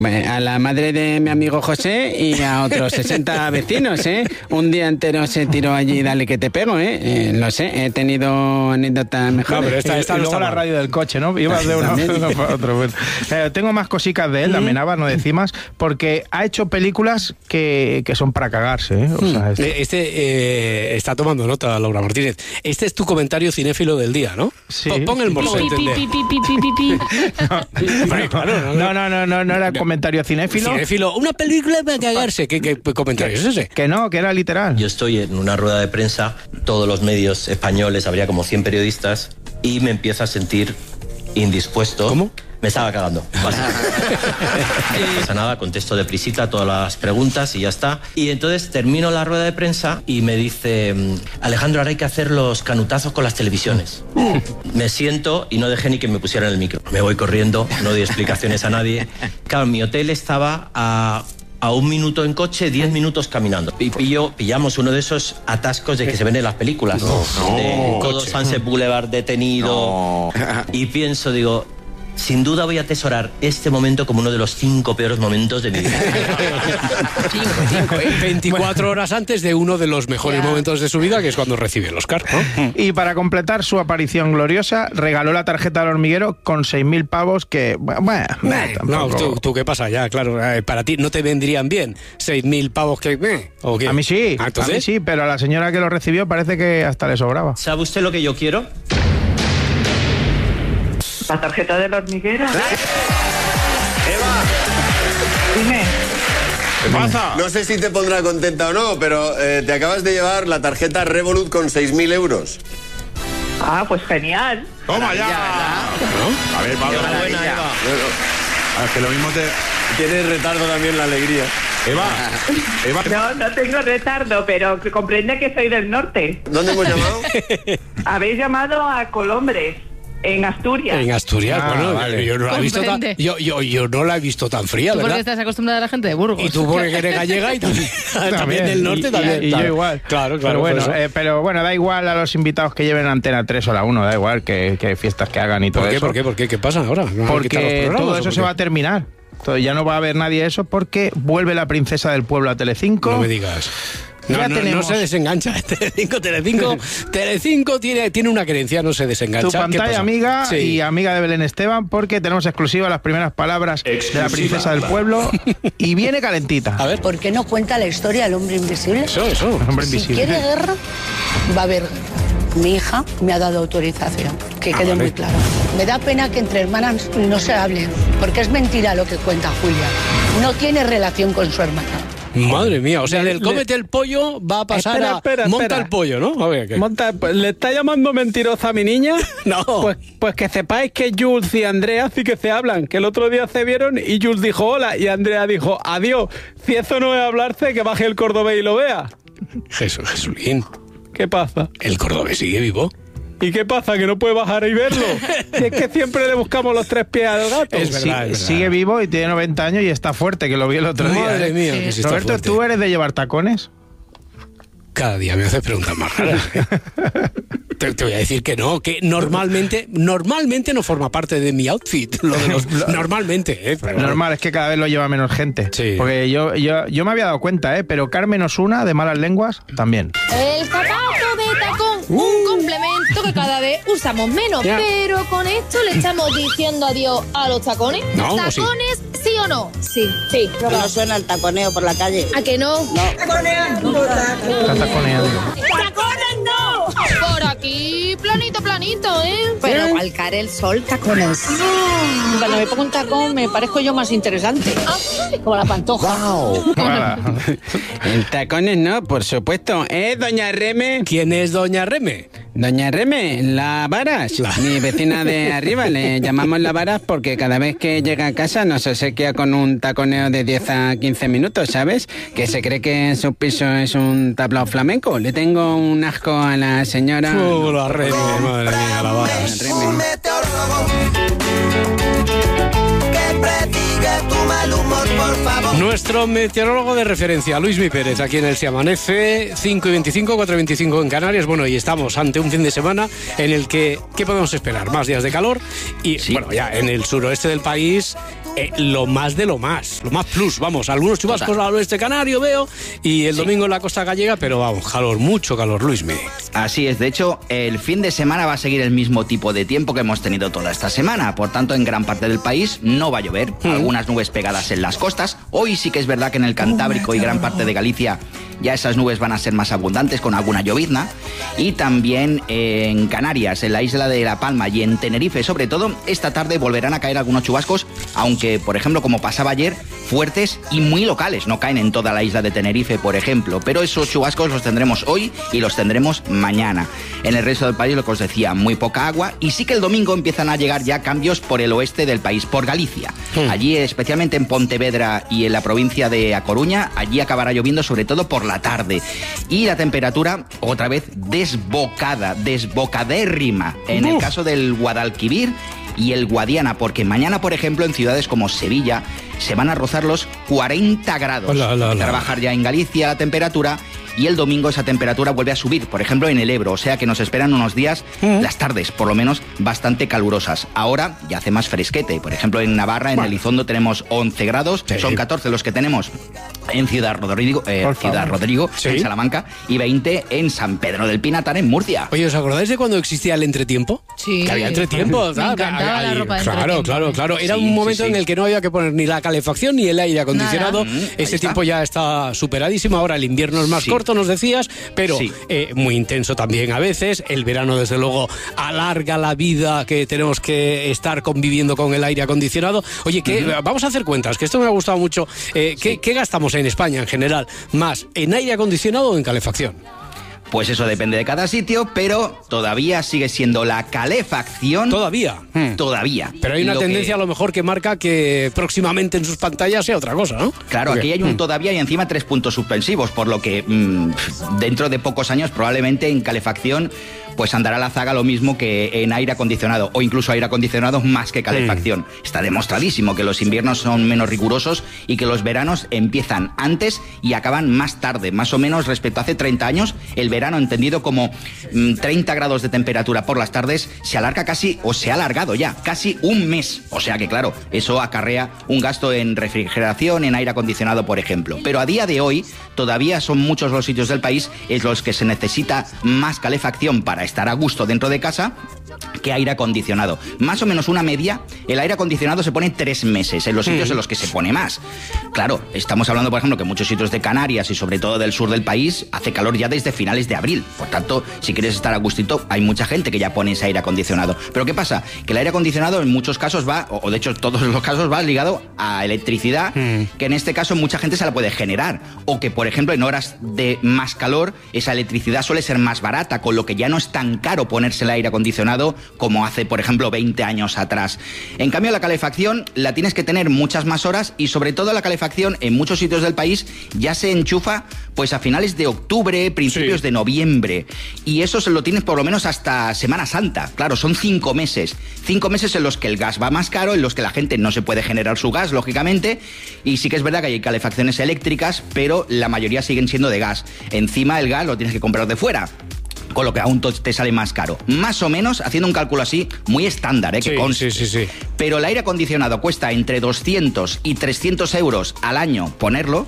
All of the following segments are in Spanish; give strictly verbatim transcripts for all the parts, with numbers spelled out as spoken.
A la madre de mi amigo José y a otros sesenta vecinos, ¿eh? Un día entero se tiró allí, dale que te pego, ¿eh? eh lo sé, he tenido anécdotas mejores. No, pero esta, esta y no luego está la mal. radio del coche, ¿no? Ibas de uno, uno para otro. Bueno, eh, tengo más cositas de él, la Menaba, no decimas, porque ha hecho películas que, que son para cagarse, ¿eh? O sea, este este eh, está tomando nota, Laura Martínez. Este es tu comentario cinéfilo del día, ¿no? Sí. Pon el morse, Pi, pi, entender. pi, pi, pi, pi, pi. Hombre, claro, No, no, no, no, no era comentario cinéfilo. Cinéfilo, una película para cagarse. ¿Qué, qué comentario es ese? Que no, que era literal. Yo estoy en una rueda de prensa, todos los medios españoles, habría como cien periodistas, y me empiezo a sentir indispuesto. ¿Cómo? Me estaba cagando, básicamente. No pasa nada, contesto deprisita todas las preguntas y ya está. Y entonces termino la rueda de prensa y me dice: Alejandro, ahora hay que hacer los canutazos con las televisiones. Me siento y no dejé ni que me pusieran el micro. Me voy corriendo, no doy explicaciones a nadie. Claro, mi hotel estaba a... a un minuto en coche, diez minutos caminando. Y pillo, pillamos uno de esos atascos de que se ven en las películas. No, no. De todo Sunset Boulevard detenido. No. Y pienso, digo, sin duda voy a atesorar este momento como uno de los cinco peores momentos de mi vida. cinco, cinco, ¿eh? veinticuatro horas antes de uno de los mejores yeah. momentos de su vida, que es cuando recibe el Oscar, ¿no? Y para completar su aparición gloriosa, regaló la tarjeta al hormiguero con seis mil pavos que... Bueno, eh, no, tú, tú, ¿qué pasa? Ya, claro, eh, para ti no te vendrían bien seis mil pavos que... Eh, ¿o qué? A mí sí, ¿Ah, a mí sí, pero a la señora que lo recibió parece que hasta le sobraba. ¿Sabe usted lo que yo quiero? ¿La tarjeta del hormiguero? Eva. Dime. ¿Qué pasa? No sé si te pondrá contenta o no, pero eh, te acabas de llevar la tarjeta Revolut con seis mil euros. Ah, pues genial. ¡Toma ya! ¿No? A ver, Pablo. Enhorabuena, Eva. No, no. Es que lo mismo te... Tienes retardo también la alegría. Eva, Eva. No, no tengo retardo, pero comprende que soy del norte. ¿Dónde hemos llamado? Habéis llamado a Colombres. En Asturias. En Asturias, ah, bueno, vale. yo, yo, no la he visto tan, yo, yo, yo no la he visto tan fría, ¿Tú ¿verdad? porque estás acostumbrada a la gente de Burgos. Y tú porque eres gallega y también, también, también del norte y, también. Y, y claro. yo igual. Claro, claro. Pero bueno, eh, pero bueno, da igual a los invitados que lleven Antena tres o la uno, da igual que, que fiestas que hagan y todo ¿Por qué, eso. ¿Por qué? ¿Por qué? ¿Qué pasa ahora? ¿No porque todo eso se va a terminar. Entonces ya no va a haber nadie eso porque vuelve la princesa del pueblo a Telecinco. No me digas. No, ya no, tenemos... no se desengancha. Telecinco, Telecinco, Telecinco tiene, tiene una creencia, no se desengancha. Tu pantalla amiga sí. y amiga de Belén Esteban, porque tenemos exclusiva las primeras palabras exclusiva. de la princesa del pueblo y viene calentita. A ver. ¿Por qué no cuenta la historia del hombre invisible? Eso, eso. El hombre invisible. Si quiere guerra, va a haber guerra. Mi hija me ha dado autorización, que ah, quede vale. muy claro. Me da pena que entre hermanas no se hablen, porque es mentira lo que cuenta Julia. No tiene relación con su hermana. Madre mía, o sea, del cómete el pollo va a pasar espera, a espera, monta espera. el pollo, ¿no? A ver, ¿qué? Monta, ¿le está llamando mentirosa a mi niña? No. Pues, pues que sepáis que Jules y Andrea sí que se hablan, que el otro día se vieron y Jules dijo hola y Andrea dijo adiós. Si eso no es hablarse, que baje el cordobés y lo vea. Jesús, Jesulín. ¿Qué pasa? ¿El cordobés sigue vivo? ¿Y qué pasa? ¿Que no puede bajar y verlo? Si es que siempre le buscamos los tres pies al gato. Es verdad, sí, es verdad. Sigue vivo y tiene noventa años y está fuerte, que lo vi el otro día. Madre ¿eh? mía, que sí está Roberto, fuerte. ¿tú eres de llevar tacones? Cada día me haces preguntas más raras. ¿eh? te, te voy a decir que no, que normalmente normalmente no forma parte de mi outfit. Lo de los, normalmente, ¿eh? Pero Normal, bueno. Es que cada vez lo lleva menos gente. Sí. Porque yo, yo, yo me había dado cuenta, ¿eh? Pero Carmen Osuna, de Malas Lenguas, también. El zapato de tacón, uh. un complemento que cada vez usamos menos. Yeah. Pero con esto le estamos diciendo adiós a los tacones. No, ¿Tacones sí? sí o no? Sí. Sí. Pero no suena el taconeo por la calle. ¿A que no? No. Taconeando. Está taconeando. ¡Tacones no! Por aquí, planito, planito, ¿eh? Pero ¿Eh? al caer el sol, tacones. No. Cuando me pongo un tacón me parezco yo más interesante. ¿Ah? Como la Pantoja. Wow. En tacones no, por supuesto. ¿Eh, doña Reme? ¿Quién es doña Reme? Doña Reme, la Varas, la... mi vecina de arriba. Le llamamos la Varas porque cada vez que llega a casa nos obsequia con un taconeo de diez a quince minutos, ¿sabes? Que se cree que su piso es un tablao flamenco. Le tengo un asco a la señora... ¡Oh, la Reme! Madre mía, la Varas. Reme. Nuestro meteorólogo de referencia, Luismi Pérez, aquí en el Se Amanece, cinco y veinticinco, cuatro y veinticinco en Canarias. Bueno, y estamos ante un fin de semana en el que, ¿qué podemos esperar? Más días de calor y, sí. bueno, ya en el suroeste del país eh, lo más de lo más, lo más plus, vamos, algunos chubascos Total. al oeste canario veo, y el sí. domingo en la costa gallega, pero vamos, calor, mucho calor, Luismi. Así es, de hecho, el fin de semana va a seguir el mismo tipo de tiempo que hemos tenido toda esta semana, por tanto, en gran parte del país no va a llover, mm. algunas nubes pegadas en las costas, hoy sí que es verdad que en el Cantábrico y gran parte de Galicia ya esas nubes van a ser más abundantes con alguna llovizna, y también en Canarias, en la isla de La Palma y en Tenerife sobre todo, esta tarde volverán a caer algunos chubascos, aunque por ejemplo como pasaba ayer, fuertes y muy locales, no caen en toda la isla de Tenerife por ejemplo, pero esos chubascos los tendremos hoy y los tendremos mañana. En el resto del país, lo que os decía, muy poca agua, y sí que el domingo empiezan a llegar ya cambios por el oeste del país, por Galicia. Hmm. Allí, especialmente en Pontevedra y en la provincia de A Coruña, allí acabará lloviendo sobre todo por la tarde. Y la temperatura, otra vez, desbocada, desbocadérrima. En el caso del Guadalquivir y el Guadiana, porque mañana, por ejemplo, en ciudades como Sevilla, se van a rozar los cuarenta grados. Hola, hola, hola. Trabajar ya en Galicia la temperatura, y el domingo esa temperatura vuelve a subir, por ejemplo en el Ebro, o sea que nos esperan unos días, mm. las tardes por lo menos, bastante calurosas. Ahora ya hace más fresquete, por ejemplo en Navarra, en bueno. Elizondo tenemos once grados, sí. son catorce los que tenemos en Ciudad Rodrigo, eh, Ciudad Rodrigo ¿Sí? en Salamanca, y veinte en San Pedro del Pinatar, en Murcia. Oye, ¿os acordáis de cuando existía el entretiempo? Sí. Que había entretiempo. Me ¿sabes? encantaba Ay, la ropa de Claro, claro, claro. Era sí, un momento sí, sí. en el que no había que poner ni la calefacción ni el aire acondicionado. Nada. Ese tiempo ya está superadísimo. Ahora el invierno es más sí. corto, nos decías, pero sí. eh, muy intenso también a veces. El verano, desde luego, alarga la vida que tenemos que estar conviviendo con el aire acondicionado. Oye, ¿qué, uh-huh. vamos a hacer cuentas, que esto me ha gustado mucho. Eh, ¿qué, sí. ¿Qué gastamos en España en general? ¿Más en aire acondicionado o en calefacción? Pues eso depende de cada sitio, pero todavía sigue siendo la calefacción. ¿Todavía? Hmm. Todavía. Pero hay una lo tendencia que... a lo mejor que marca que próximamente en sus pantallas sea otra cosa, ¿no? Claro, okay. aquí hay un todavía y encima tres puntos suspensivos, por lo que mmm, dentro de pocos años probablemente en calefacción pues andará la zaga lo mismo que en aire acondicionado, o incluso aire acondicionado más que calefacción. Mm. Está demostradísimo que los inviernos son menos rigurosos y que los veranos empiezan antes y acaban más tarde, más o menos respecto a hace treinta años, el verano entendido como mm, treinta grados de temperatura por las tardes se alarga casi, o se ha alargado ya, casi un mes. O sea que claro, eso acarrea un gasto en refrigeración, en aire acondicionado, por ejemplo. Pero a día de hoy todavía son muchos los sitios del país en los que se necesita más calefacción para estar a gusto dentro de casa que aire acondicionado. Más o menos una media, el aire acondicionado se pone tres meses en los sitios mm. en los que se pone más. Claro, estamos hablando, por ejemplo, que en muchos sitios de Canarias y sobre todo del sur del país hace calor ya desde finales de abril. Por tanto, si quieres estar a gustito, hay mucha gente que ya pone ese aire acondicionado. Pero ¿qué pasa? Que el aire acondicionado en muchos casos va, o de hecho todos los casos va ligado a electricidad, mm. que en este caso mucha gente se la puede generar. O que, por ejemplo, en horas de más calor, esa electricidad suele ser más barata, con lo que ya no es tan caro ponerse el aire acondicionado como hace, por ejemplo, veinte años atrás. En cambio, la calefacción la tienes que tener muchas más horas y sobre todo la calefacción en muchos sitios del país ya se enchufa pues a finales de octubre, principios sí. de noviembre. Y eso se lo tienes por lo menos hasta Semana Santa. Claro, son cinco meses. Cinco meses en los que el gas va más caro, en los que la gente no se puede generar su gas, lógicamente. Y sí que es verdad que hay calefacciones eléctricas, pero la mayoría siguen siendo de gas. Encima el gas lo tienes que comprar de fuera, con lo que aún te sale más caro. Más o menos, haciendo un cálculo así, muy estándar, ¿eh? Que sí, conste. sí, sí, sí. Pero el aire acondicionado cuesta entre doscientos y trescientos euros al año ponerlo,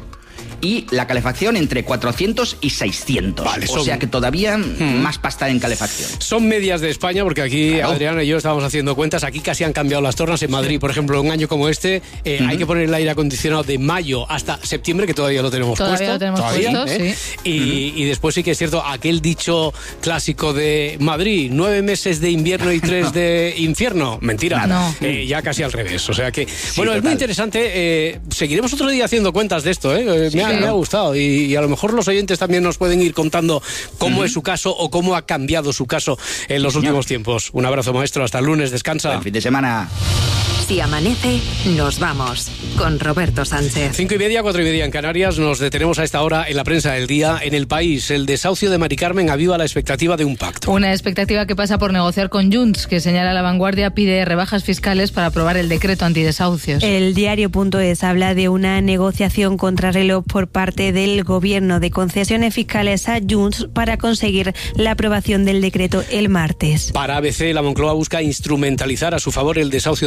y la calefacción entre cuatrocientos y seiscientos. Vale, son... O sea que todavía hmm. más pasta en calefacción. Son medias de España, porque aquí claro. Adriana y yo estábamos haciendo cuentas. Aquí casi han cambiado las tornas. En Madrid, por ejemplo, un año como este, eh, uh-huh. hay que poner el aire acondicionado de mayo hasta septiembre, que todavía lo tenemos todavía puesto. Lo tenemos todavía, puesto, ¿eh? sí. Y, uh-huh. y después sí que es cierto, aquel dicho clásico de Madrid, nueve meses de invierno y tres de infierno. Mentira. No. Eh, ya casi al revés. O sea que, sí, bueno, total. Es muy interesante. Eh, seguiremos otro día haciendo cuentas de esto, ¿eh? Sí, me, ha, claro. me ha gustado. Y Y a lo mejor los oyentes también nos pueden ir contando cómo uh-huh. es su caso o cómo ha cambiado su caso en los Señor. últimos tiempos. Un abrazo, maestro. Hasta el lunes. Descansa. Buen fin de semana. Si amanece, nos vamos con Roberto Sánchez. Cinco y media, cuatro y media en Canarias. Nos detenemos a esta hora en la prensa del día. En El País, el desahucio de Mari Carmen aviva la expectativa de un pacto. Una expectativa que pasa por negociar con Junts, que señala La Vanguardia, pide rebajas fiscales para aprobar el decreto antidesahucios. El diario.es habla de una negociación contrarreloj por parte del gobierno de concesiones fiscales a Junts para conseguir la aprobación del decreto el martes. Para A B C, la Moncloa busca instrumentalizar a su favor el desahucio de Mari Carmen.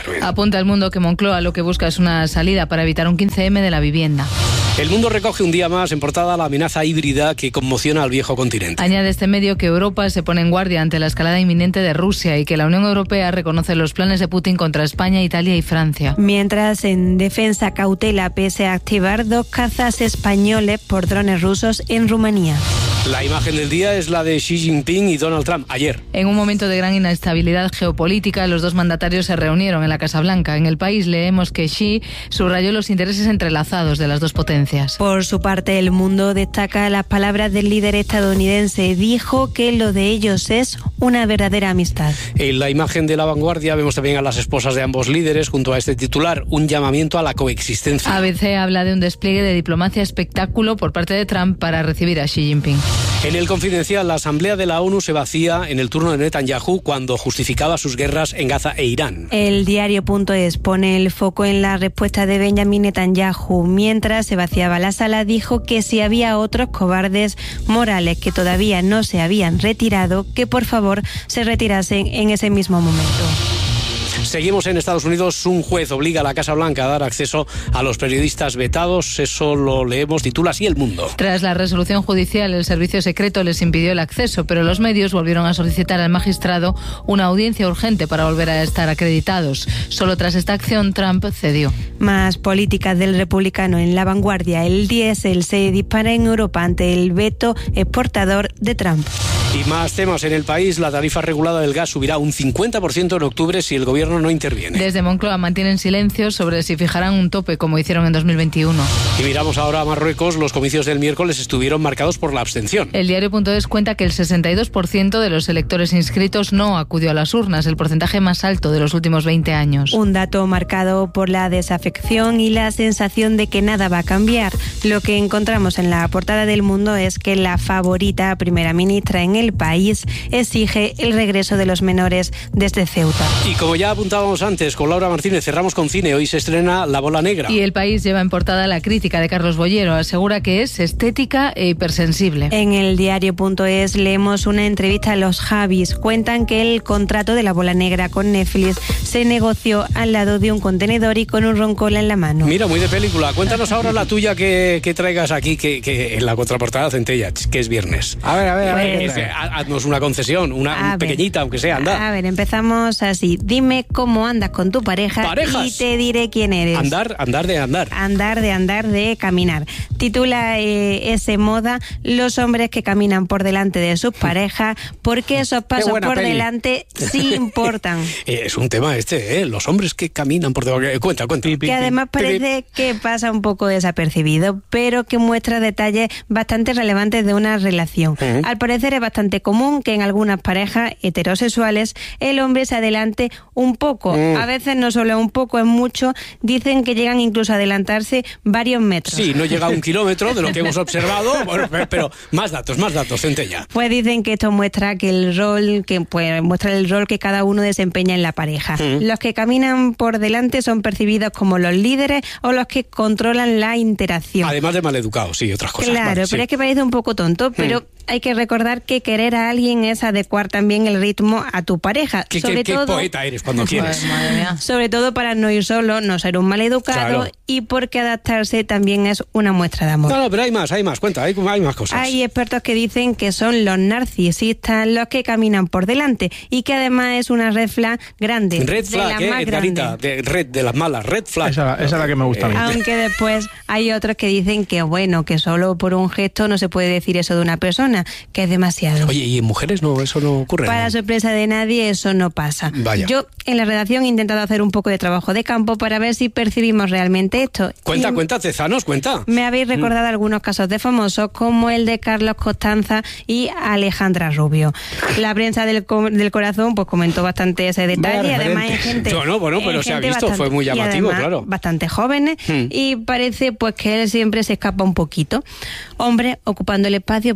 Apunta El Mundo que Moncloa lo que busca es una salida para evitar un quince eme de la vivienda. El Mundo recoge un día más en portada la amenaza híbrida que conmociona al viejo continente. Añade este medio que Europa se pone en guardia ante la escalada inminente de Rusia y que la Unión Europea reconoce los planes de Putin contra España, Italia y Francia. Mientras, en defensa cautela pese a activar dos cazas españoles por drones rusos en Rumanía. La imagen del día es la de Xi Jinping y Donald Trump ayer. En un momento de gran inestabilidad geopolítica, los dos mandatarios se reunieron en la Casa Blanca. En El País leemos que Xi subrayó los intereses entrelazados de las dos potencias. Por su parte, El Mundo destaca las palabras del líder estadounidense. Dijo que lo de ellos es una verdadera amistad. En la imagen de La Vanguardia vemos también a las esposas de ambos líderes junto a este titular, un llamamiento a la coexistencia. A B C habla de un despliegue de diplomacia espectáculo por parte de Trump para recibir a Xi Jinping. En El Confidencial, la Asamblea de la ONU se vacía en el turno de Netanyahu cuando justificaba sus guerras en Gaza e Irán. El diario.es pone el foco en la respuesta de Benjamin Netanyahu. Mientras se vaciaba la sala, dijo que si había otros cobardes morales que todavía no se habían retirado, que por favor se retirasen en ese mismo momento. Seguimos en Estados Unidos. Un juez obliga a la Casa Blanca a dar acceso a los periodistas vetados. Eso lo leemos, titula así El Mundo. Tras la resolución judicial, el servicio secreto les impidió el acceso, pero los medios volvieron a solicitar al magistrado una audiencia urgente para volver a estar acreditados. Solo tras esta acción, Trump cedió. Más políticas del republicano en La Vanguardia. El diésel se dispara en Europa ante el veto exportador de Trump. Y más temas en El País. La tarifa regulada del gas subirá un cincuenta por ciento en octubre si el gobierno no interviene. Desde Moncloa mantienen silencio sobre si fijarán un tope como hicieron en dos mil veintiuno. Y miramos ahora a Marruecos. Los comicios del miércoles estuvieron marcados por la abstención. El diario.es cuenta que el sesenta y dos por ciento de los electores inscritos no acudió a las urnas, el porcentaje más alto de los últimos veinte años. Un dato marcado por la desafección y la sensación de que nada va a cambiar. Lo que encontramos en la portada del Mundo es que la favorita primera ministra en El País exige el regreso de los menores desde Ceuta. Y como ya apuntábamos antes con Laura Martínez, cerramos con cine. Hoy se estrena La Bola Negra. Y El País lleva en portada la crítica de Carlos Bollero. Asegura que es estética e hipersensible. En el diario.es leemos una entrevista a los Javis. Cuentan que el contrato de La Bola Negra con Netflix se negoció al lado de un contenedor y con un roncola en la mano. Mira, muy de película. Cuéntanos ahora la tuya que, que traigas aquí, que, que en la contraportada Centella, que es viernes. A ver, a ver, a ver. Pues, haznos una concesión, una pequeñita, aunque sea, anda. A ver, empezamos así. Dime cómo andas con tu pareja ¿Parejas? Y te diré quién eres. Andar, andar de andar. Andar de andar de caminar. Titula eh, ese moda los hombres que caminan por delante de sus parejas, porque esos pasos por peli. delante sí importan. eh, es un tema este, ¿eh? Los hombres que caminan por delante. Eh, cuenta, cuenta. Que además parece que pasa un poco desapercibido, pero que muestra detalles bastante relevantes de una relación. Uh-huh. Al parecer es bastante común que en algunas parejas heterosexuales el hombre se adelante un poco. Uh. A veces no solo un poco, es mucho. Dicen que llegan incluso a adelantarse varios metros. Sí, no llega a un kilómetro de lo que hemos observado, bueno, pero más datos, más datos, Centella. Pues dicen que esto muestra que el rol, que pues, muestra el rol que cada uno desempeña en la pareja. Uh. Los que caminan por delante son percibidos como los líderes o los que controlan la interacción. Además de maleducados, sí, otras cosas. Claro, vale, pero sí. Es que parece un poco tonto, pero... Uh. Hay que recordar que querer a alguien es adecuar también el ritmo a tu pareja. ¿Qué, sobre qué, todo, qué poeta eres cuando quieres? Madre mía. Sobre todo para no ir solo, no ser un maleducado, claro. Y porque adaptarse también es una muestra de amor. No, no, pero hay más, hay más, cuenta, hay, hay más cosas. Hay expertos que dicen que son los narcisistas los que caminan por delante y que además es una red flag grande. Red flag, ¿eh? Carita, de red, de las malas, red flag. Esa, esa es la que me gusta a mí. Aunque después hay otros que dicen que bueno, que solo por un gesto no se puede decir eso de una persona, que es demasiado. Oye, ¿y en mujeres no eso no ocurre? Para ¿no? sorpresa de nadie, eso no pasa. Vaya. Yo en la redacción he intentado hacer un poco de trabajo de campo para ver si percibimos realmente esto. Cuenta, y cuenta, Tezanos, cuenta. Me habéis recordado mm. algunos casos de famosos, como el de Carlos Costanza y Alejandra Rubio. La prensa del, del corazón pues comentó bastante ese detalle, y además hay gente... No, no, bueno, pero se ha visto, bastante, fue muy llamativo, claro. Bastante jóvenes, mm. y parece pues que él siempre se escapa un poquito. Hombre, ocupando el espacio, pues nada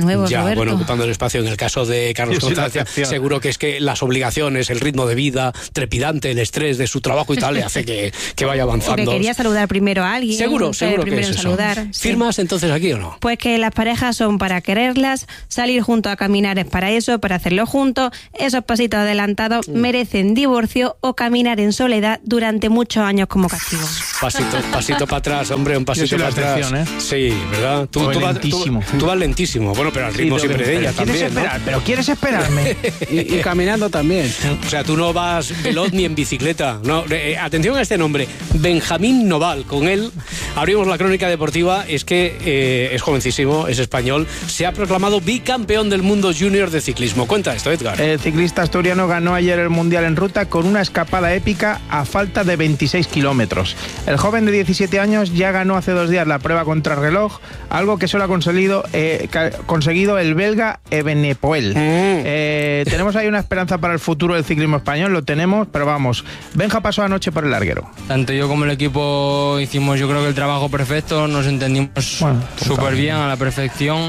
nuevo, Ya, Roberto. bueno, ocupando el espacio en el caso de Carlos Sí, sí, la Constancia, excepción. seguro que es que las obligaciones, el ritmo de vida trepidante, el estrés de su trabajo y tal le hace que, que vaya avanzando. Porque quería saludar primero a alguien. Seguro, ser seguro el que primero es en eso. saludar. sí. ¿Firmas entonces aquí o no? Pues que las parejas son para quererlas, salir juntos a caminar es para eso, para hacerlo juntos, esos pasitos adelantados Mm. merecen divorcio o caminar en soledad durante muchos años como castigo. Pasito, pasito para atrás, hombre, un pasito soy la para atrás. excepción, ¿eh? Sí, ¿verdad? Tú, Voy tú vas, lentísimo. Tú, tú vas lentísimo. Bueno, pero al ritmo Sí, siempre pero- de ella pero ¿quieres también, ¿no? esperar? Pero quieres esperarme. Y, y caminando también. O sea, tú no vas veloz ni en bicicleta. No, eh, atención a este nombre, Benjamín Noval. Con él abrimos la crónica deportiva. Es que eh, es jovencísimo, es español. Se ha proclamado bicampeón del mundo junior de ciclismo. Cuenta esto, Edgar. El ciclista asturiano ganó ayer el Mundial en ruta con una escapada épica a falta de veintiséis kilómetros. El joven de diecisiete años ya ganó hace dos días la prueba contrarreloj, algo que solo ha conseguido, eh, ca- conseguido el belga Evenepoel. Mm. Eh, tenemos ahí una esperanza para el futuro del ciclismo español, lo tenemos, pero vamos, Benja pasó anoche por el larguero. Tanto yo como el equipo hicimos, yo creo que el trabajo perfecto, nos entendimos Bueno, súper bien, a la perfección.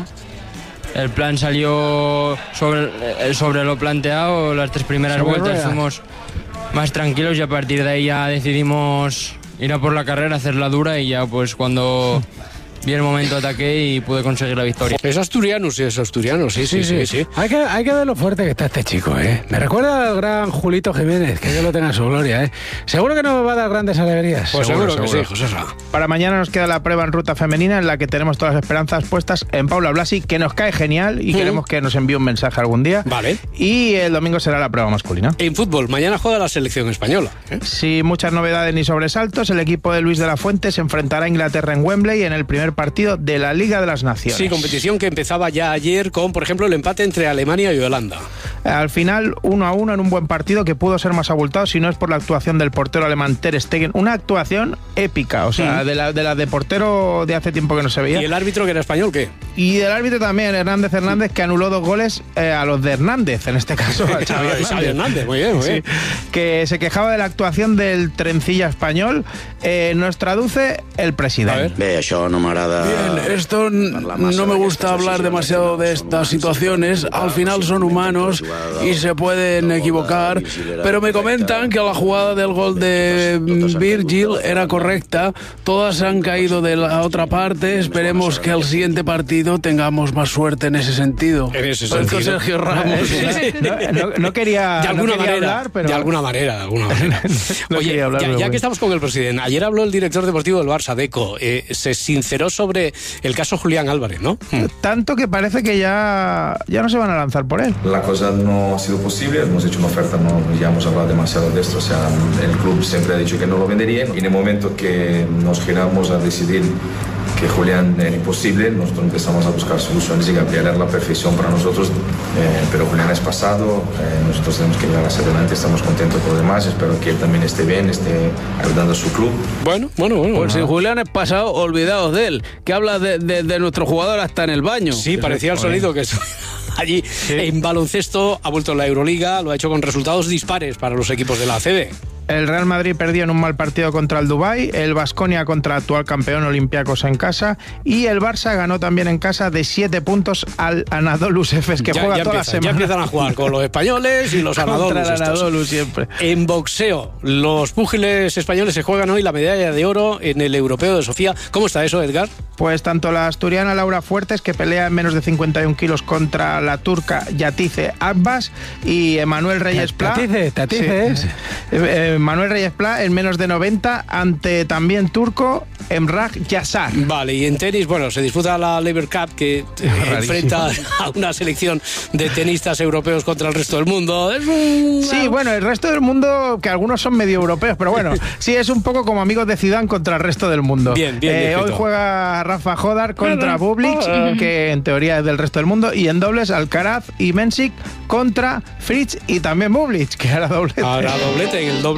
El plan salió sobre, eh, sobre lo planteado, las tres primeras Sobre vueltas ruedas. fuimos más tranquilos y a partir de ahí ya decidimos ir a por la carrera, hacerla dura y ya pues cuando vi el momento ataqué y pude conseguir la victoria. Es asturiano, sí, es asturiano, sí, sí, sí. sí, sí. Hay que, hay que ver lo fuerte que está este chico, ¿eh? Me recuerda al gran Julito Jiménez, que Dios lo tenga en su gloria, ¿eh? Seguro que nos va a dar grandes alegrías. Pues seguro, que sí, José Ra. Para mañana nos queda la prueba en ruta femenina en la que tenemos todas las esperanzas puestas en Paula Blasi, que nos cae genial y Mm. queremos que nos envíe un mensaje algún día. Vale. Y el domingo será la prueba masculina. En fútbol, mañana juega la selección española. ¿eh? Sin muchas novedades ni sobresaltos, el equipo de Luis de la Fuente se enfrentará a Inglaterra en Wembley en el primer partido de la Liga de las Naciones. Sí, competición que empezaba ya ayer con, por ejemplo, el empate entre Alemania y Holanda. Al final, uno a uno en un buen partido que pudo ser más abultado si no es por la actuación del portero alemán Ter Stegen. Una actuación épica, o sea, Mm. de la de, la de portero de hace tiempo que no se veía. ¿Y el árbitro que era español qué? Y del árbitro también, Hernández Hernández, que anuló dos goles eh, a los de Hernández, en este caso a Xavi Ah, Xavi Hernández, muy bien, muy Sí, bien. que se quejaba de la actuación del trencilla español. Eh, nos traduce el presidente. Bé, això no m'agrada... Bien, esto n- no me gusta hablar demasiado de estas situaciones. Al final son humanos y se pueden equivocar, pero me comentan que la jugada del gol de Virgil era correcta. Todas han caído de la otra parte. Esperemos que al siguiente partido tengamos más suerte en ese sentido. En ese Parezco sentido. Sergio Ramos. No, no- no quería, De alguna no quería manera, hablar, pero... de alguna manera, de alguna manera. No Oye, quería hablar, ya, pero ya bueno. que estamos con el presidente, ayer habló el director deportivo del Barça, Deco, eh, se sinceró sobre el caso Julián Álvarez, ¿no? Tanto que parece que ya, ya no se van a lanzar por él. La cosa no ha sido posible, hemos hecho una oferta, no, ya hemos hablado demasiado de esto, o sea, el club siempre ha dicho que no lo vendería y en el momento que nos giramos a decidir que Julián era imposible, nosotros empezamos a buscar soluciones y Gabriel era la perfección para nosotros, eh, pero Julián es pasado, eh, nosotros tenemos que llegar hacia adelante, estamos contentos por lo demás, espero que él también esté bien, esté ayudando a su club. Bueno, bueno, bueno. Pues si Julián es pasado, olvidaos de él, que habla de, de- de nuestro jugador hasta en el baño. Sí, parecía el sonido que allí en baloncesto ha vuelto la Euroliga, lo ha hecho con resultados dispares para los equipos de la A C B. El Real Madrid perdió en un mal partido contra el Dubái, el Baskonia contra actual campeón Olympiacos en casa y el Barça ganó también en casa de siete puntos al Anadolu Efes, que ya, juega ya toda empiezan, la semana. ya empiezan a jugar con los españoles y los Contra Anadolus. el estos. Anadolu siempre. En boxeo, los púgiles españoles se juegan hoy la medalla de oro en el Europeo de Sofía. ¿Cómo está eso, Edgar? Pues tanto la asturiana Laura Fuertes, que pelea en menos de cincuenta y un kilos contra la turca Yatice Abbas, y Emanuel Reyes Pla. Tatice, Tatice es. Eh, eh, Manuel Reyes Pla en menos de noventa ante también turco Emrah Yassar. Vale, y en tenis, bueno, se disputa la Laver Cup, que eh, enfrenta a una selección de tenistas europeos contra el resto del mundo. Es un... Sí, bueno, el resto del mundo, que algunos son medio europeos, pero bueno, sí, es un poco como amigos de Zidane contra el resto del mundo. Bien, bien, bien Eh, hoy escrito. juega Rafa Jodar contra Bublik, que en teoría es del resto del mundo, y en dobles Alcaraz y Mensik contra Fritz y también Bublik, que hará doblete. Ahora doblete en el doble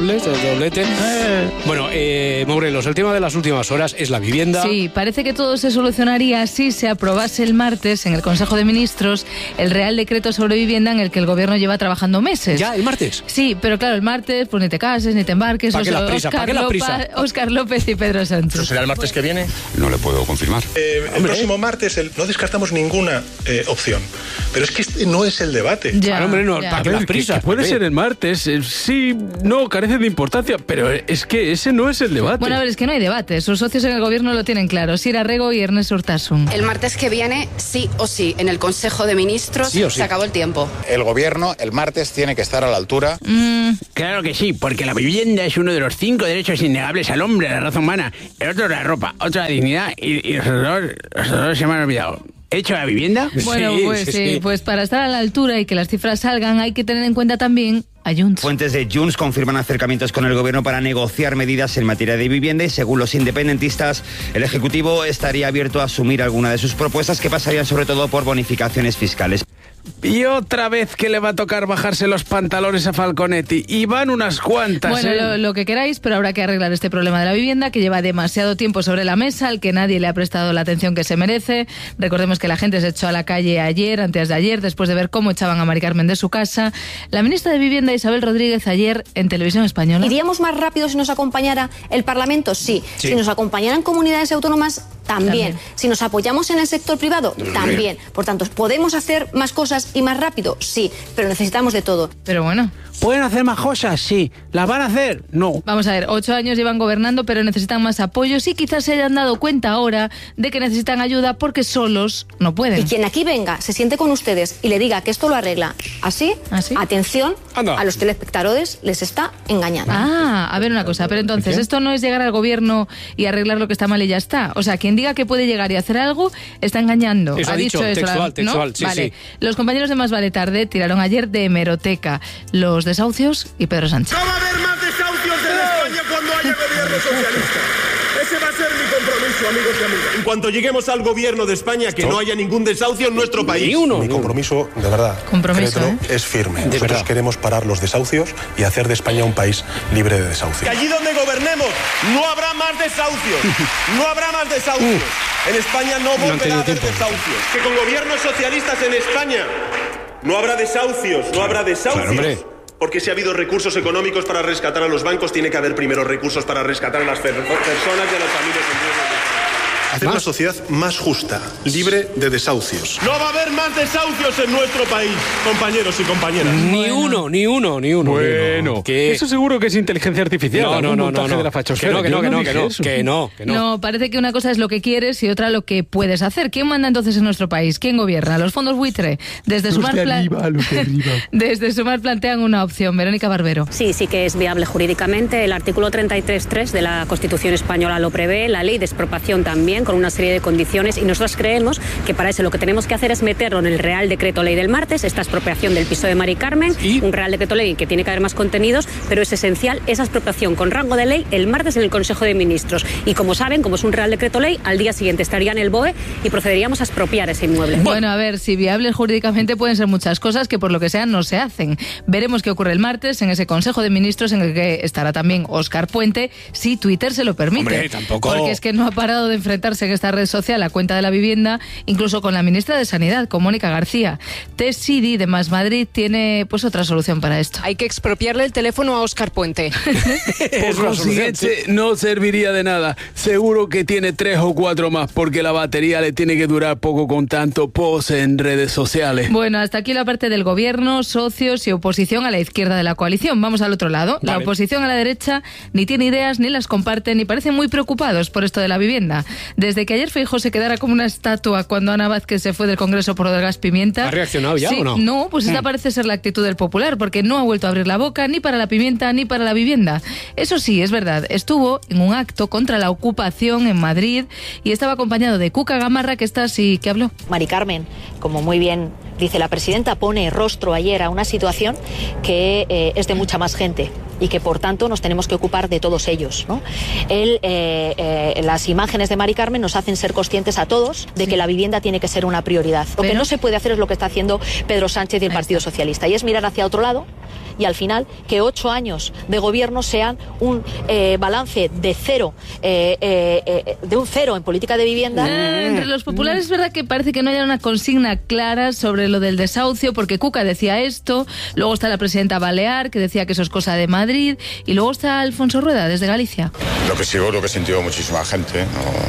dobles, doblete. Eh. Bueno, eh, Morelos, el tema de las últimas horas es la vivienda. Sí, parece que todo se solucionaría si se aprobase el martes en el Consejo de Ministros el Real Decreto sobre Vivienda en el que el Gobierno lleva trabajando meses. ¿Ya, el martes? Sí, pero claro, el martes, pues ni te cases, ni te embarques. ¿Para qué la prisa? ¿Para qué la prisa? Óscar López y Pedro Sánchez. ¿Eso será el martes que viene? No le puedo confirmar. Eh, el próximo martes el, no descartamos ninguna eh, opción. Pero es que este no es el debate. Ya, claro, hombre, no, ¿para qué las prisas? Que puede ser el martes, eh, sí, no, carece de importancia, pero es que ese no es el debate. Bueno, a ver, es que no hay debate. Sus socios en el Gobierno lo tienen claro. Sira Rego y Ernest Urtasun. El martes que viene, sí o sí, en el Consejo de Ministros sí sí. se acabó el tiempo. El Gobierno el martes tiene que estar a la altura. Mm. Claro que sí, porque la vivienda es uno de los cinco derechos innegables al hombre, a la raza humana. El otro la ropa, otra la dignidad y, y los, dos, los dos se me han olvidado. ¿Hecho la vivienda? Bueno, sí, pues sí, sí, sí. pues para estar a la altura y que las cifras salgan hay que tener en cuenta también a Junts. Fuentes de Junts confirman acercamientos con el Gobierno para negociar medidas en materia de vivienda y según los independentistas, el Ejecutivo estaría abierto a asumir alguna de sus propuestas que pasarían sobre todo por bonificaciones fiscales. Y otra vez que le va a tocar bajarse los pantalones a Falconetti. Y van unas cuantas, Bueno, ¿eh? lo, lo que queráis, pero habrá que arreglar este problema de la vivienda que lleva demasiado tiempo sobre la mesa, al que nadie le ha prestado la atención que se merece. Recordemos que la gente se echó a la calle ayer, antes de ayer, después de ver cómo echaban a Mari Carmen de su casa. La ministra de Vivienda, Isabel Rodríguez, ayer en Televisión Española. ¿Iríamos más rápido si nos acompañara el Parlamento? Sí. Sí. Si nos acompañaran comunidades autónomas, también. También. Si nos apoyamos en el sector privado, también. Por tanto, ¿podemos hacer más cosas y más rápido? Sí, pero necesitamos de todo. Pero bueno. ¿Pueden hacer más cosas? Sí. ¿Las van a hacer? No. Vamos a ver, ocho años llevan gobernando, pero necesitan más apoyos y quizás se hayan dado cuenta ahora de que necesitan ayuda porque solos no pueden. Y quien aquí venga, se siente con ustedes y le diga que esto lo arregla así, ¿Así? atención, Anda. a los telespectadores les está engañando. Ah, a ver una cosa, pero entonces esto no es llegar al Gobierno y arreglar lo que está mal y ya está. O sea, quien diga que puede llegar y hacer algo está engañando. Eso ha dicho, eso, textual, ¿no? textual, sí, Vale. sí. Los compañeros de Más Vale Tarde tiraron ayer de hemeroteca los desahucios y Pedro Sánchez. No va a haber más desahucios en España cuando haya gobierno socialista. Ese va a ser mi compromiso, amigos y amigas. En cuanto lleguemos al gobierno de España, que no haya ningún desahucio en nuestro país. Ni uno. Mi compromiso, de verdad, Compromiso, créetelo, ¿eh? es firme. De Nosotros verdad. queremos parar los desahucios y hacer de España un país libre de desahucios. Que allí donde gobernemos no habrá más desahucios. No habrá más desahucios. En España no han volverá tenido a haber tiempo. desahucios. Que con gobiernos socialistas en España no habrá desahucios. No habrá desahucios. Claro, hombre. Porque si ha habido recursos económicos para rescatar a los bancos, tiene que haber primero recursos para rescatar a las per- personas y a las familias en riesgo. Hacer una sociedad más justa, libre de desahucios. No va a haber más desahucios en nuestro país, compañeros y compañeras. Ni uno, ni uno, ni uno. Bueno, que eso seguro que es inteligencia artificial. No, no, algún no, montaje no, no. de la Que fachosfera. no, que Yo no, que no, dije que no, eso. que no, que no. No, parece que una cosa es lo que quieres y otra lo que puedes hacer. ¿Quién manda entonces en nuestro país? ¿Quién gobierna? ¿Los fondos buitre? Desde Los Sumar, de plan- arriba, los de arriba. Desde Sumar plantean una opción. Verónica Barbero. Sí, sí que es viable jurídicamente. El artículo treinta y tres punto tres de la Constitución española lo prevé, la ley de expropiación también, con una serie de condiciones, y nosotros creemos que para eso lo que tenemos que hacer es meterlo en el Real Decreto Ley del martes, esta expropiación del piso de Mari Carmen, ¿Y? un Real Decreto Ley que tiene que haber más contenidos, pero es esencial esa expropiación con rango de ley el martes en el Consejo de Ministros. Y como saben, como es un Real Decreto Ley, al día siguiente estaría en el B O E y procederíamos a expropiar ese inmueble. Bueno, a ver, si viables jurídicamente pueden ser muchas cosas que por lo que sea no se hacen. Veremos qué ocurre el martes en ese Consejo de Ministros en el que estará también Óscar Puente, si Twitter se lo permite. Hombre, tampoco. Porque es que no ha parado de enfrentarse en esta red social a cuenta de la vivienda, incluso con la ministra de Sanidad, con Mónica García. Tess Sidi de Más Madrid tiene pues otra solución para esto. Hay que expropiarle el teléfono a Óscar Puente. Por consiguiente, no serviría de nada. Seguro que tiene tres o cuatro más, porque la batería le tiene que durar poco con tanto pose en redes sociales. Bueno, hasta aquí la parte del gobierno, socios y oposición a la izquierda de la coalición. Vamos al otro lado. La Vale. oposición a la derecha ni tiene ideas, ni las comparte, ni parecen muy preocupados por esto de la vivienda. Desde que ayer Feijóo se quedara como una estatua cuando Ana Vázquez se fue del Congreso por lo del gas pimienta. ¿Ha reaccionado ya Sí, o no? No, pues esta Mm. parece ser la actitud del Popular, porque no ha vuelto a abrir la boca ni para la pimienta ni para la vivienda. Eso sí, es verdad, estuvo en un acto contra la ocupación en Madrid y estaba acompañado de Cuca Gamarra, que está así, que habló. Mari Carmen, como muy bien dice la presidenta, pone rostro ayer a una situación que eh, es de mucha más gente y que por tanto nos tenemos que ocupar de todos ellos, ¿no? Él, eh, eh, las imágenes de Mari Carmen nos hacen ser conscientes a todos de que la vivienda tiene que ser una prioridad. Lo que no se puede hacer es lo que está haciendo Pedro Sánchez y el Partido Socialista, y es mirar hacia otro lado y al final que ocho años de gobierno sean un eh, balance de cero, eh, eh, eh, de un cero en política de vivienda. Eh, entre los populares es verdad que parece que no haya una consigna clara sobre lo del desahucio, porque Cuca decía esto, luego está la presidenta Balear, que decía que eso es cosa de Madrid, y luego está Alfonso Rueda, desde Galicia. Lo que sigo, lo que sintió muchísima gente,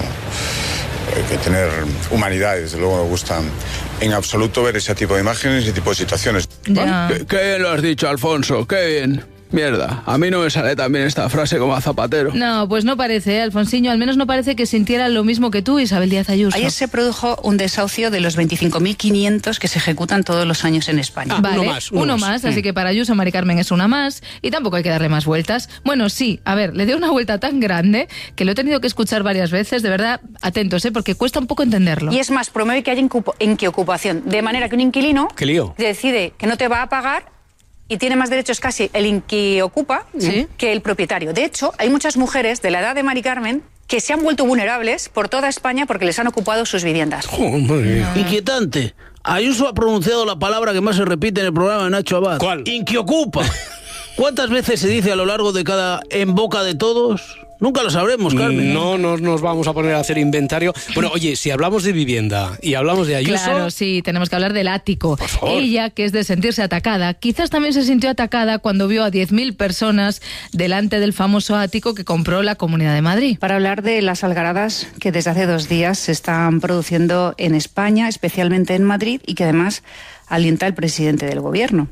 ¿no? Hay que tener humanidad, desde luego me gusta en absoluto ver ese tipo de imágenes, ese tipo de situaciones. Ya. Qué, qué bien lo has dicho, Alfonso, qué bien. Mierda, a mí no me sale tan bien esta frase como a Zapatero. No, pues no parece, ¿eh, Alfonsiño? Al menos no parece que sintiera lo mismo que tú, Isabel Díaz Ayuso. Ayer se produjo un desahucio de los veinticinco mil quinientos que se ejecutan todos los años en España. Ah, vale, uno más, uno, uno más, más. Así que para Ayuso, Mari Carmen es una más y tampoco hay que darle más vueltas. Bueno, sí, a ver, le dio una vuelta tan grande que lo he tenido que escuchar varias veces, de verdad, atentos, ¿eh? Porque cuesta un poco entenderlo. Y es más, promueve que haya inquiocupación, de manera que un inquilino ¿Qué lío? decide que no te va a pagar y tiene más derechos casi el inquiocupa ¿Sí? que el propietario. De hecho, hay muchas mujeres de la edad de Mari Carmen que se han vuelto vulnerables por toda España porque les han ocupado sus viviendas. Oh, inquietante. Ayuso ha pronunciado la palabra que más se repite en el programa de Nacho Abad. ¿Cuál? Inquiocupa. ¿Cuántas veces se dice a lo largo de cada En boca de todos? Nunca lo sabremos, Carmen. No, no nos vamos a poner a hacer inventario. Bueno, oye, si hablamos de vivienda y hablamos de Ayuso... Claro, sí, tenemos que hablar del ático. Por favor. Ella, que es de sentirse atacada, quizás también se sintió atacada cuando vio a diez mil personas delante del famoso ático que compró la Comunidad de Madrid. Para hablar de las algaradas que desde hace dos días se están produciendo en España, especialmente en Madrid, y que además alienta el presidente del gobierno.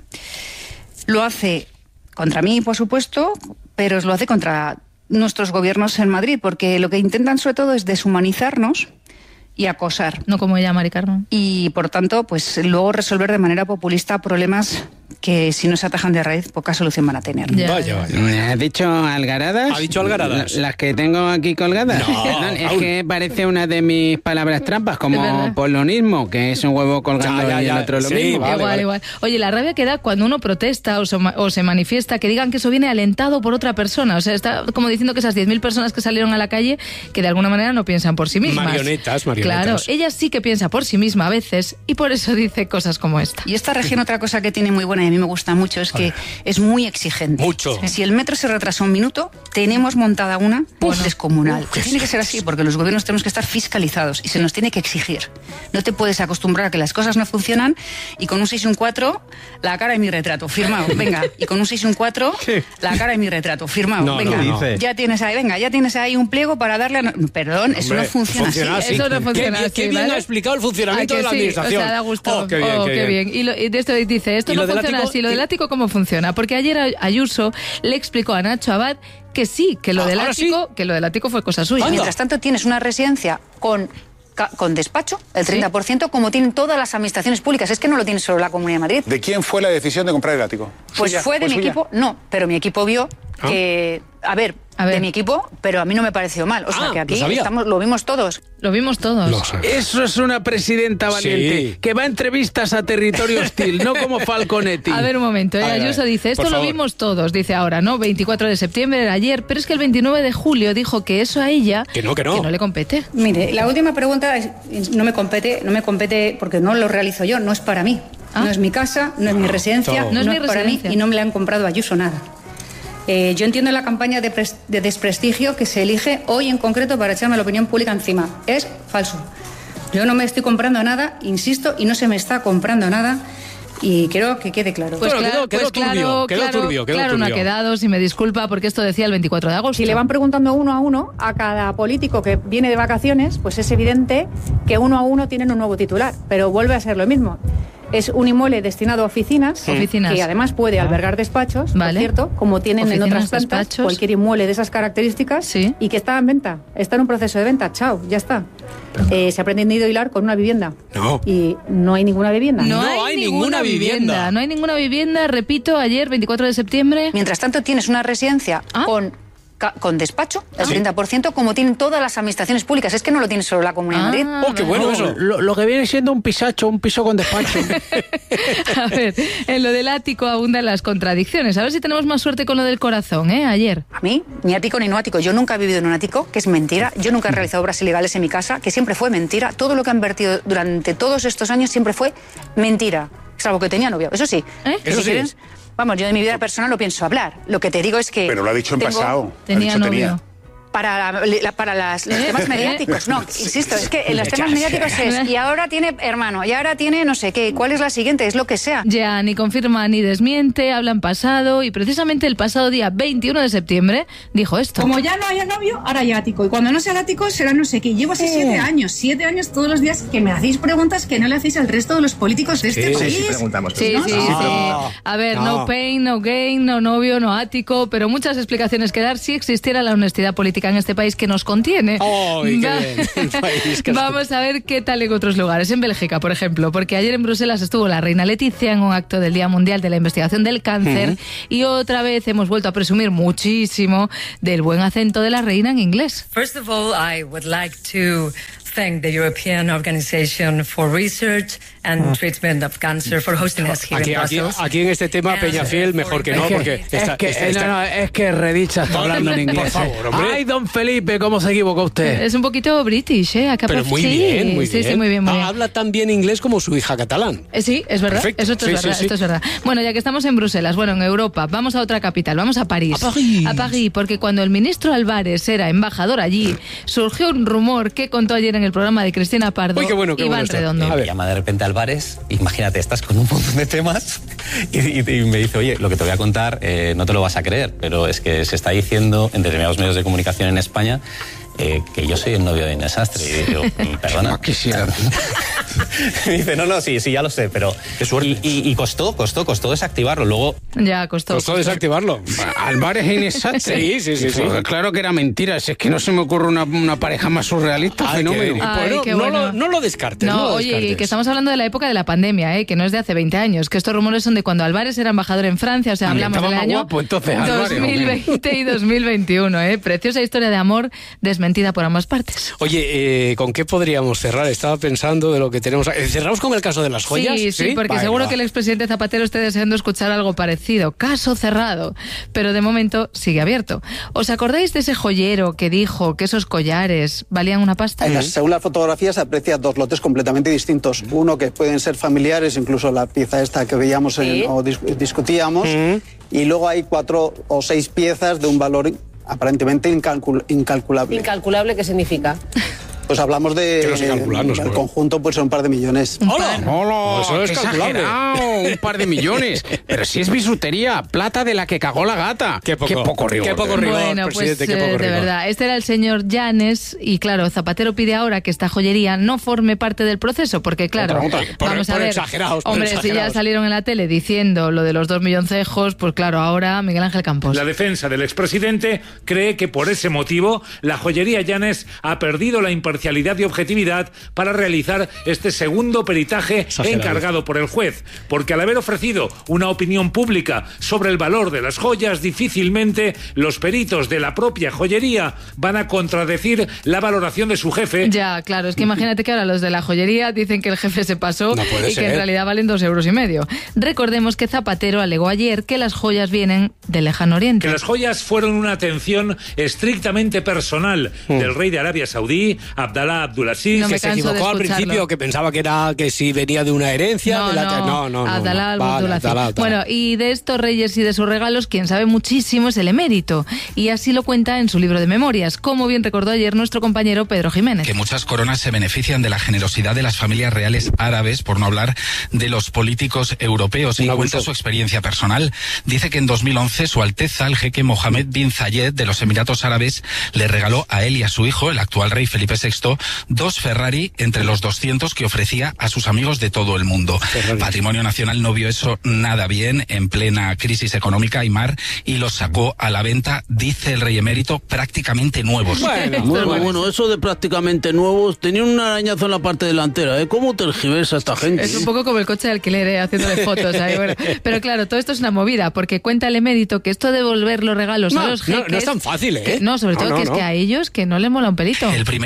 Lo hace contra mí, por supuesto, pero lo hace contra nuestros gobiernos en Madrid, porque lo que intentan sobre todo es deshumanizarnos y acosar. No como ella, Mari Carmen. Y por tanto, pues luego resolver de manera populista problemas que si no se atajan de raíz, poca solución van a tener. Ya, vaya, vaya. ¿Has dicho algaradas? ¿Ha dicho algaradas? Las que tengo aquí colgadas. No, Perdón, es que parece una de mis palabras trampas, como polonismo, que es un huevo colgando ya, ya, ya. y el otro lo sí, mismo. Vale, igual, vale. igual. Oye, la rabia que da cuando uno protesta o se, o se manifiesta, que digan que eso viene alentado por otra persona. O sea, está como diciendo que esas diez mil personas que salieron a la calle, que de alguna manera no piensan por sí mismas. Marionetas, marionetas. Claro, ella sí que piensa por sí misma a veces y por eso dice cosas como esta. Y esta región otra cosa que tiene muy buena y a mí me gusta mucho es que es muy exigente. Mucho. Si el metro se retrasa un minuto, tenemos montada una bueno, descomunal. Uf, tiene que ser así porque los gobiernos tenemos que estar fiscalizados y se nos tiene que exigir. No te puedes acostumbrar a que las cosas no funcionan y con un seis y un cuatro la cara de mi retrato, firmado, venga. Y con un seis y un cuatro la cara de mi retrato, firmado, no, venga. No, no. Ya tienes ahí, venga, ya tienes ahí un pliego para darle a... No, perdón, eso Hombre, no funciona, funciona así. Eso no funciona qué, así. Qué bien ¿vale? ha explicado el funcionamiento de la sí? administración. O sea, da gusto. Oh, qué bien, oh, qué qué bien. bien. Y, lo, y de esto dice, esto no funciona así. Lo del ático, ¿cómo funciona? Porque ayer Ayuso le explicó a Nacho Abad que sí, que lo del ático, sí? que lo del ático fue cosa suya. Anda. Mientras tanto tienes una residencia con con despacho, el treinta por ciento, ¿sí? Como tienen todas las administraciones públicas. Es que no lo tiene solo la Comunidad de Madrid. ¿De quién fue la decisión de comprar el ático? Pues ¿Suya? fue de ¿Fue mi suya? equipo, no, pero mi equipo vio ¿Ah? que, a ver, a ver, de mi equipo, pero a mí no me pareció mal. O sea, ah, que aquí lo, estamos, lo vimos todos. Lo vimos todos. Lo Eso es una presidenta valiente, sí. que va a entrevistas a territorio hostil, no como Falconetti. A ver, un momento, ¿eh? ver, Ayuso dice, esto por lo favor. vimos todos, dice ahora, ¿no? veinticuatro de septiembre era ayer, pero es que el veintinueve de julio dijo que eso a ella que no, que no. que no le compete. Mire, la última pregunta es, no me compete, no me compete porque no lo realizo yo, no es para mí. ¿Ah? No es mi casa, no es mi residencia, no, no es, no mi es para residencia. mí y no me le han comprado a Ayuso nada. Eh, yo entiendo la campaña de, pres- de desprestigio que se elige hoy en concreto para echarme la opinión pública encima. Es falso. Yo no me estoy comprando nada, insisto, y no se me está comprando nada. Y creo que quede claro. Pues Bueno, claro, quedó- quedó pues turbio, claro, quedó claro, turbio, quedó claro, no ha turbio. quedado, si me disculpa, porque esto decía el veinticuatro de agosto. Si le van preguntando uno a uno a cada político que viene de vacaciones, pues es evidente que uno a uno tienen un nuevo titular, pero vuelve a ser lo mismo. Es un inmueble destinado a oficinas, Oficinas. que además puede albergar despachos, Vale. por cierto, como tienen en Oficinas, otras plantas, despachos. cualquier inmueble de esas características, Sí. y que está en venta, está en un proceso de venta, chao, ya está. Eh, se ha pretendido hilar con una vivienda. No. Y no hay ninguna vivienda. No, No hay, hay ninguna ninguna vivienda. vivienda. No hay ninguna vivienda, repito, ayer, veinticuatro de septiembre. Mientras tanto, tienes una residencia Ah. con, ca- con despacho, el treinta por ciento, como tienen todas las administraciones públicas. Es que no lo tiene solo la Comunidad Ah, de Madrid. Oh, qué bueno No, eso. Lo, lo que viene siendo un pisacho, un piso con despacho. A ver, en lo del ático abundan las contradicciones. A ver si tenemos más suerte con lo del corazón, ¿eh? Ayer. A mí, ni ático ni no ático. Yo nunca he vivido en un ático, que es mentira. Yo nunca he realizado obras ilegales en mi casa, que siempre fue mentira. Todo lo que han vertido durante todos estos años siempre fue mentira. Salvo que tenía novio. Eso sí. ¿Eh? que Eso si sí. quieres, Vamos, yo de mi vida personal no pienso hablar. Lo que te digo es que... Pero lo ha dicho en tengo, pasado. Tenía ha dicho novio. tenía. Para, la, para las, los temas mediáticos, no, insisto, es que en los temas mediáticos es, y ahora tiene hermano, y ahora tiene no sé qué, ¿cuál es la siguiente? Es lo que sea. Ya, ni confirma ni desmiente, habla en pasado, y precisamente el pasado día veintiuno de septiembre dijo esto. Como ya no haya novio, ahora hay ático, y cuando no sea el ático será no sé qué. Llevo así siete años, siete años todos los días que me hacéis preguntas que no le hacéis al resto de los políticos de este Sí, país. sí, preguntamos. Sí, ¿No? sí, Sí, sí. No. A ver, no. No. pain, no gain, no novio, no ático, pero muchas explicaciones que dar si existiera la honestidad política en este país que nos contiene. ¡Oh, qué Va- bien! El país que- Vamos a ver qué tal en otros lugares. En Bélgica, por ejemplo, porque ayer en Bruselas estuvo la reina Leticia en un acto del Día Mundial de la Investigación del Cáncer Ujú. y otra vez hemos vuelto a presumir muchísimo del buen acento de la reina en inglés. First of all, I would like to thank the European Organization for Research and Treatment of Cancer for hosting us here Aquí, in aquí, Brussels. aquí en este tema, Peñafiel, mejor que no, Es que- porque es está- que, está- eh, está- no, no, es que Redicha está hablando en inglés. Por favor, hombre. Ay, don Felipe, ¿cómo se equivocó usted? Es un poquito british, ¿eh? Acá Pero por- muy sí, bien, muy sí, bien. Sí, muy bien, muy bien. Ah, habla tan bien inglés como su hija catalán. Eh, Sí, es verdad. Perfecto. Eso esto es Sí, verdad, sí, sí. esto es verdad. Bueno, ya que estamos en Bruselas, bueno, en Europa, vamos a otra capital, vamos a París. A París. A París, porque cuando el ministro Álvarez era embajador allí, surgió un rumor que contó ayer en el programa de Cristina Pardo, Uy, qué bueno, qué Iván bueno esto. Redondo. A Me ver. llama de repente Álvarez, imagínate, estás con un montón de temas y, y- y me dice, oye, lo que te voy a contar eh, no te lo vas a creer, pero es que se está diciendo en determinados medios de comunicación en España eh, que yo soy el novio de Inés Astre. Y digo, "Mm, perdona. No quisiera. Me dice, no, no, sí, sí, ya lo sé, pero... Qué suerte. Y, y- y costó, costó, costó desactivarlo. Luego, Ya costó. Costó desactivarlo. Álvarez e Inés Astre. Sí, sí, sí, sí. Pues claro que era mentira. Si es que no se me ocurre una, una pareja más surrealista, Ay, fenómeno. qué- Ay, bueno, qué no, bueno. lo, no lo descartes. No, no lo oye, descartes. que estamos hablando de la época de la pandemia, ¿eh? Que no es de hace veinte años, que estos rumores son de cuando Álvarez era embajador en Francia, o sea, Ah, hablamos estaba del más año guapo, entonces, Álvarez, ¿o qué? dos mil veinte y dos mil veintiuno, ¿eh? Preciosa historia de amor desmentida por ambas partes. Oye, eh, ¿con qué podríamos cerrar? Estaba pensando de lo que tenemos. Eh, ¿Cerramos con el caso de las joyas? Sí, sí, porque Vale, seguro va. que el expresidente Zapatero esté deseando escuchar algo parecido. Caso cerrado. Pero de momento sigue abierto. ¿Os acordáis de ese joyero que dijo que esos collares valían una pasta? En las- según las fotografías se aprecia dos lotes completamente distintos. Uno que pueden ser familiares, incluso la pieza esta que veíamos en- Sí. o dis- discutíamos, y luego hay cuatro o seis piezas de un valor aparentemente incalcul- incalculable. Incalculable, ¿qué significa? Pues hablamos de Que no sé calcular, no sé. el conjunto, pues son un par de millones. ¡Hola! ¡Hola! Eso es ¡Qué calculable. exagerado! Un par de millones. Pero si es bisutería, plata de la que cagó la gata. Qué poco, rigor. qué poco de rigor, Bueno, pues presidente, qué eh, poco de rigor. verdad, este era el señor Llanes y claro, Zapatero pide ahora que esta joyería no forme parte del proceso porque claro, Otra, otra. Por- vamos a por ver, exagerados, por hombre, si ya exagerados. salieron en la tele diciendo lo de los dos milloncejos, pues claro, ahora Miguel Ángel Campos. La defensa del expresidente cree que por ese motivo la joyería Llanes ha perdido la imparcialidad y objetividad para realizar este segundo peritaje Exagerado. encargado por el juez, porque al haber ofrecido una opinión pública sobre el valor de las joyas, difícilmente los peritos de la propia joyería van a contradecir la valoración de su jefe. Ya, claro, es que imagínate que ahora los de la joyería dicen que el jefe se pasó No puede y que ser. en realidad valen dos euros y medio. Recordemos que Zapatero alegó ayer que las joyas vienen del lejano oriente. Que las joyas fueron una atención estrictamente personal del rey de Arabia Saudí, Abdalá Abdulaziz. No me que se canso de equivocó al escucharlo. principio, que pensaba que era que si venía de una herencia. No, de la no, no, no, no, no. Abdalá Vale, Abdulaziz. Abdalá, Abdalá. Bueno, y de estos reyes y de sus regalos, quien sabe muchísimo es el emérito. Y así lo cuenta en su libro de memorias, como bien recordó ayer nuestro compañero Pedro Jiménez. Que muchas coronas se benefician de la generosidad de las familias reales árabes, por no hablar de los políticos europeos. Y cuenta su experiencia personal. Dice que en dos mil once su Alteza, el jeque Mohammed bin Zayed de los Emiratos Árabes, le regaló a él y a su hijo, el actual rey Felipe sexto, dos Ferrari entre los doscientos que ofrecía a sus amigos de todo el mundo. Ferrari. Patrimonio Nacional no vio eso nada bien en plena crisis económica, Aymar, y los sacó a la venta, dice el rey emérito, prácticamente nuevos. Bueno, bueno, bueno, eso de prácticamente nuevos, tenía un arañazo en la parte delantera, ¿eh? ¿Cómo tergiversa esta gente? Es un poco como el coche de alquiler, ¿eh? Haciéndole fotos ahí, bueno. Pero claro, todo esto es una movida, porque cuenta el emérito que esto de devolver los regalos No, a los no, jeques... no es tan fácil, ¿eh? que- no, sobre No, todo no, que es no. que a ellos que no les mola un pelito. El primer intento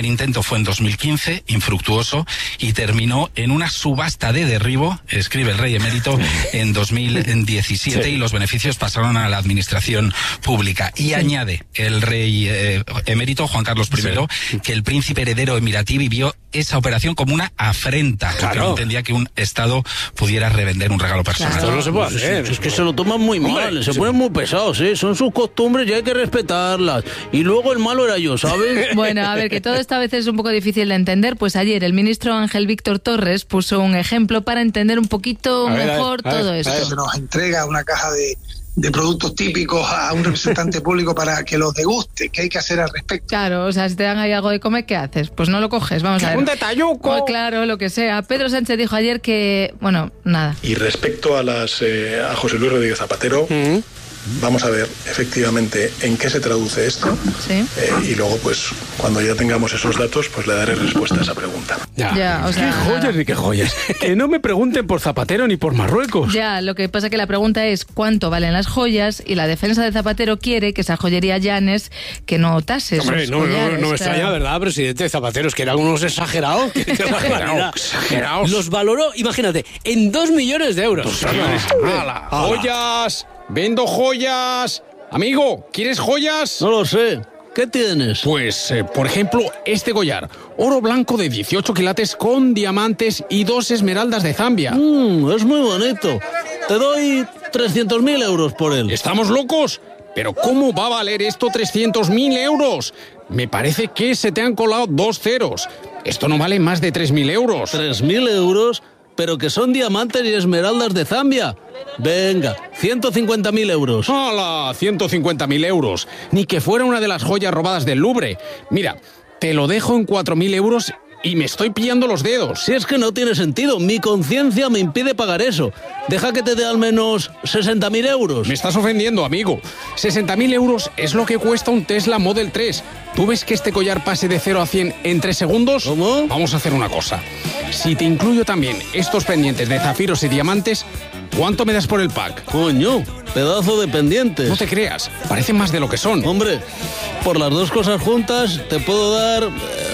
Esto fue en dos mil quince, infructuoso, y terminó en una subasta de derribo, escribe el rey emérito, en dos mil diecisiete, sí. Y los beneficios pasaron a la administración pública. Y sí. añade el rey eh, emérito, Juan Carlos primero, sí. que el príncipe heredero emiratí vivió esa operación como una afrenta, claro. porque no entendía que un Estado pudiera revender un regalo personal. Claro. Esto no se puede hacer. Es que se lo toman muy mal, Hombre, se sí. ponen muy pesados, ¿eh? Son sus costumbres y hay que respetarlas. Y luego el malo era yo, ¿sabes? Bueno, a ver, que todo esto a veces es un poco difícil de entender, pues ayer el ministro Ángel Víctor Torres puso un ejemplo para entender un poquito a mejor ver, a ver, todo a ver, esto. Se nos entrega una caja de... de productos típicos a un representante público para que los deguste. ¿Qué hay que hacer al respecto? Claro, o sea, si te dan ahí algo de comer, ¿qué haces? Pues no lo coges, vamos a ver. ¡Un detalluco! Oh, claro, lo que sea. Pedro Sánchez dijo ayer que, bueno, nada. Y respecto a las eh, a José Luis Rodríguez Zapatero, ¿Mm? vamos a ver efectivamente en qué se traduce esto. Sí. Eh, y luego, pues, cuando ya tengamos esos datos, pues le daré respuesta a esa pregunta. Ya, ya o sea, qué joyas ni qué joyas. Que no me pregunten por Zapatero ni por Marruecos. Ya, lo que pasa que la pregunta es cuánto valen las joyas y la defensa de Zapatero quiere que esa joyería Llanes que no tase. Hombre, no, no, no, no me extraña, ¿verdad, presidente? Zapatero, es que eran unos exagerados. Qué, qué barbaridad. Exagerados. Los valoró, imagínate, en dos millones de euros. Dos millones. ¡Hala! ¡Joyas! ¡Vendo joyas! Amigo, ¿quieres joyas? No lo sé. ¿Qué tienes? Pues, eh, por ejemplo, este collar. Oro blanco de dieciocho quilates con diamantes y dos esmeraldas de Zambia. Mm, es muy bonito. Te doy trescientos mil euros por él. ¿Estamos locos? ¿Pero cómo va a valer esto trescientos mil euros? Me parece que se te han colado dos ceros. Esto no vale más de tres mil euros. ¿tres mil euros? Pero que son diamantes y esmeraldas de Zambia. Venga, ciento cincuenta mil euros. ¡Hala! ciento cincuenta mil euros. Ni que fuera una de las joyas robadas del Louvre. Mira, te lo dejo en cuatro mil euros y me estoy pillando los dedos. Si es que no tiene sentido, mi conciencia me impide pagar eso. Deja que te dé al menos sesenta mil euros. Me estás ofendiendo, amigo. sesenta mil euros es lo que cuesta un Tesla Model tres. ¿Tú ves que este collar pase de cero a cien en tres segundos? ¿Cómo? Vamos a hacer una cosa. Si te incluyo también estos pendientes de zafiros y diamantes, ¿cuánto me das por el pack? Coño, pedazo de pendientes. No te creas, parecen más de lo que son. Hombre, por las dos cosas juntas te puedo dar eh,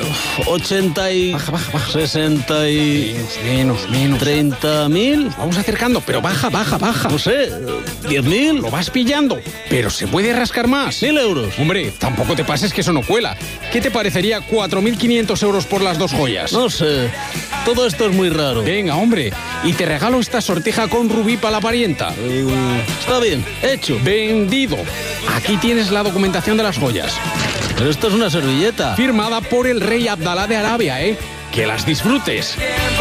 ochenta y... Baja, baja, baja. sesenta y... Menos, menos, menos. treinta mil. Vamos acercando, pero baja, baja, baja. No sé, diez mil. Lo vas pillando, pero se puede rascar más. Mil euros. Hombre, tampoco te pases que eso no cuela. ¿Qué te parecería cuatro mil quinientos euros por las dos joyas? No sé, todo esto es muy raro. Venga, hombre, y te regalo esta sortija con rubí para la parienta. Uh, está bien, hecho. Vendido. Aquí tienes la documentación de las joyas. Pero esto es una servilleta. Firmada por el rey Abdalá de Arabia, ¿eh? Que las disfrutes.